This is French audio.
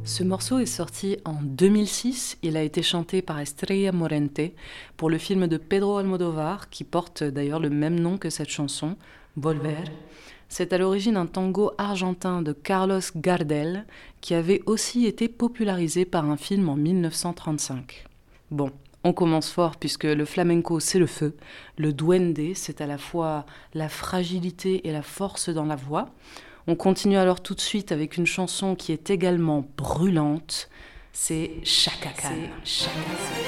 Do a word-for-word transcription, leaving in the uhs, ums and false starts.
Ce morceau est sorti en deux mille six. Il a été chanté par Estrella Morente pour le film de Pedro Almodóvar, qui porte d'ailleurs le même nom que cette chanson, Volver. C'est à l'origine un tango argentin de Carlos Gardel, qui avait aussi été popularisé par un film en dix-neuf cent trente-cinq. Bon, on commence fort puisque le flamenco c'est le feu, le duende c'est à la fois la fragilité et la force dans la voix. On continue alors tout de suite avec une chanson qui est également brûlante, c'est Chaka Khan.